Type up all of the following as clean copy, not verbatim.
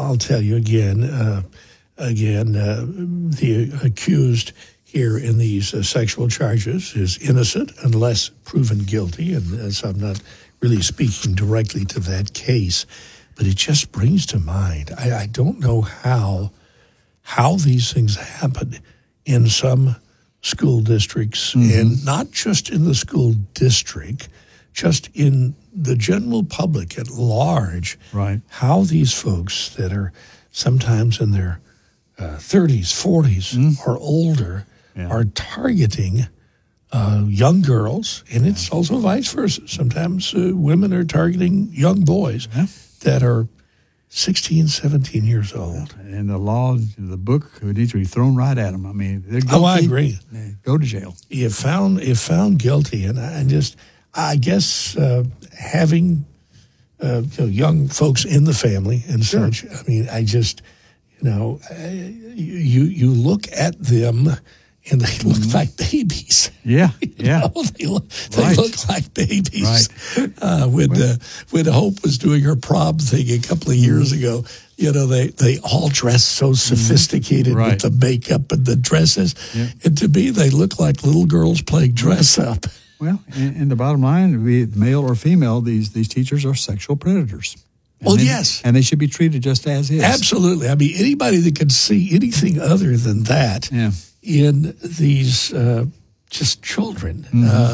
I'll tell you again, the accused here in these sexual charges is innocent unless proven guilty, and so I'm not really speaking directly to that case, but it just brings to mind, I don't know how these things happen in some school districts, and not just in the school district, just in the general public at large, right? How these folks that are sometimes in their 30s, 40s, or older are targeting young girls, and it's also vice versa. Sometimes women are targeting young boys that are 16, 17 years old. And the law, the book, needs to be thrown right at them. I mean, they're guilty. Oh, I agree. Go to jail. If found guilty, and I guess having young folks in the family and such. I mean, you look at them and they look like babies. Yeah, They look like babies. Right. When Hope was doing her prom thing a couple of years ago, they all dress so sophisticated with the makeup and the dresses, and to me they look like little girls playing dress up. Well, and the bottom line, be it male or female, these teachers are sexual predators. Yes. And they should be treated just as is. Absolutely. I mean, anybody that can see anything other than that in these just children,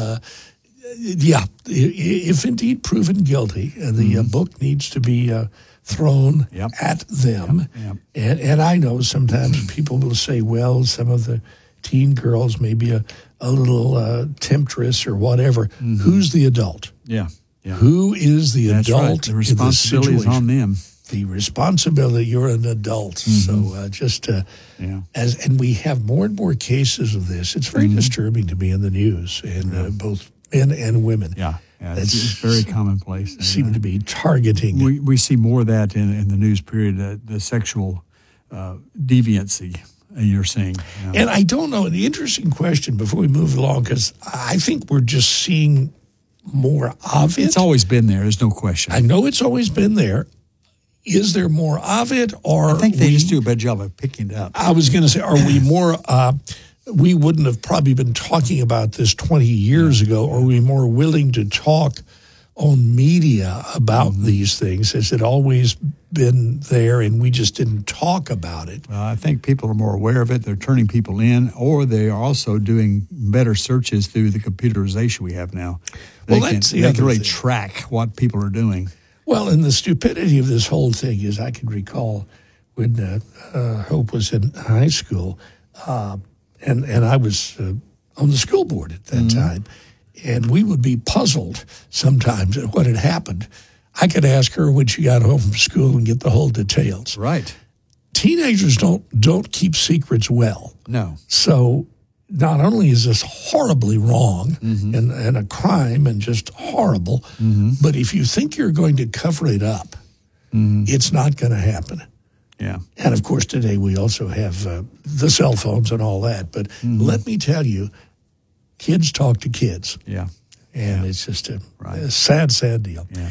if indeed proven guilty, the book needs to be thrown at them. And I know sometimes people will say, well, some of the teen girls may be a little temptress or whatever. Who's the adult? Yeah. Who is the adult? Right. The responsibility is on them. The responsibility, you're an adult. So and we have more and more cases of this. It's very disturbing to be in the news, and both men and women. It's very commonplace. Seem to be targeting. We see more of that in the news period, the sexual deviancy you're seeing. And I don't know, the interesting question before we move along, because I think we're just seeing more of it. It's always been there. There's no question. I know it's always been there. Is there more of it, or I think they just do a better job of picking it up. I was going to say, are we more? We wouldn't have probably been talking about this 20 years ago. Are we more willing to talk on media about these things? Has it always been there, and we just didn't talk about it? I think people are more aware of it. They're turning people in, or they are also doing better searches through the computerization we have now. They can really track what people are doing. Well, and the stupidity of this whole thing is, I can recall when Hope was in high school, and I was on the school board at that time, and we would be puzzled sometimes at what had happened. I could ask her when she got home from school and get the whole details. Right. Teenagers don't keep secrets well. No. So not only is this horribly wrong and a crime and just horrible, but if you think you're going to cover it up, it's not going to happen. Yeah. And, of course, today we also have the cell phones and all that. But let me tell you, kids talk to kids. Yeah. And it's just a sad, sad deal. Yeah.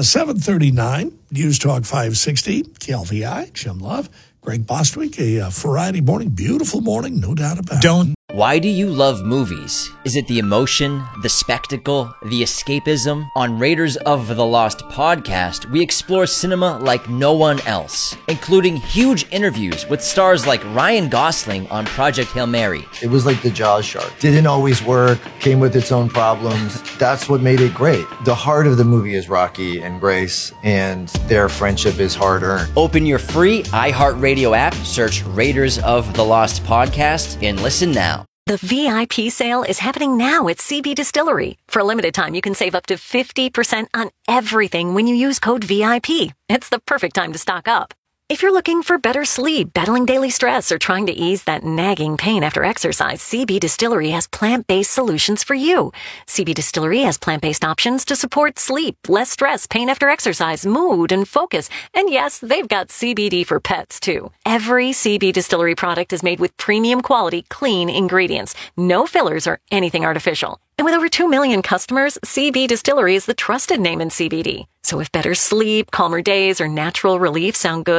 7:39, News Talk 560, KLVI, Jim Love, Greg Bostwick, a Friday morning, beautiful morning, no doubt about it. Why do you love movies? Is it the emotion, the spectacle, the escapism? On Raiders of the Lost podcast, we explore cinema like no one else, including huge interviews with stars like Ryan Gosling on Project Hail Mary. It was like the Jaws shark. Didn't always work, came with its own problems. That's what made it great. The heart of the movie is Rocky and Grace, and their friendship is hard-earned. Open your free iHeartRadio app, search Raiders of the Lost podcast, and listen now. The VIP sale is happening now at CB Distillery. For a limited time, you can save up to 50% on everything when you use code VIP. It's the perfect time to stock up. If you're looking for better sleep, battling daily stress, or trying to ease that nagging pain after exercise, CB Distillery has plant-based solutions for you. CB Distillery has plant-based options to support sleep, less stress, pain after exercise, mood, and focus. And yes, they've got CBD for pets, too. Every CB Distillery product is made with premium quality, clean ingredients. No fillers or anything artificial. And with over 2 million customers, CB Distillery is the trusted name in CBD. So if better sleep, calmer days, or natural relief sound good,